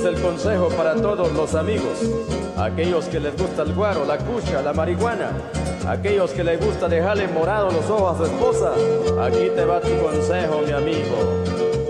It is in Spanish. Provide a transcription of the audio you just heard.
es el consejo para todos los amigos. Aquellos que les gusta el guaro, la cucha, la marihuana. Aquellos que les gusta dejarle morados los ojos a su esposa. Aquí te va tu consejo, mi amigo.